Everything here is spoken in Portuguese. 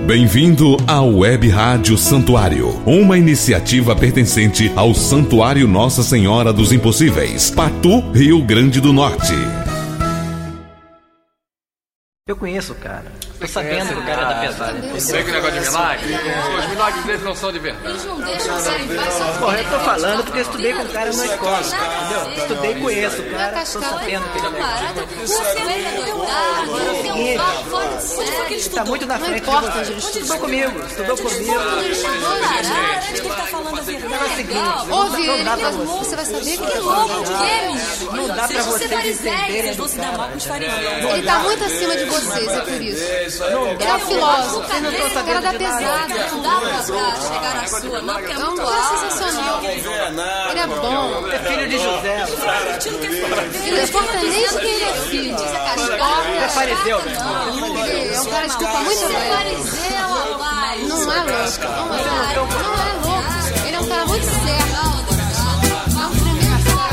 Bem-vindo ao Web Rádio Santuário, uma iniciativa pertencente ao Santuário Nossa Senhora dos Impossíveis, Patu, Rio Grande do Norte. Eu conheço o cara. Tô sabendo que o cara é da pesada. Sei que o negócio de milagre? Os milagres deles não são de verdade. Eles não deixam você em paz. Porra, eu tô falando porque eu estudei com o cara na escola, entendeu? Estudei e conheço o cara, tô sabendo que ele é. Tá muito na frente de você. Estudou comigo. Ouve ele, você vai saber que louco que é, menino. Não dá pra vocês entenderem. Ele tá muito acima de vocês, é por isso. Ele é um filósofo, o cara da pesada. Não dá pra chegar na sua, não, porque é muito sensacional. Ele é bom. É filho de José. Ele não importa nem de quem ele é filho. É fariseu, né? É um cara de culpa muito grande. Não é louco. Não é.